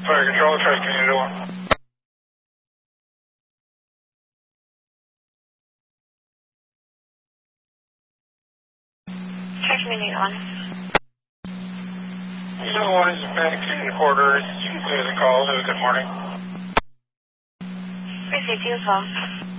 Fire control, tracking unit 1. Tracking unit 1. Unit 1 is back to the quarters. You can clear the call. Have a good morning. Received your call.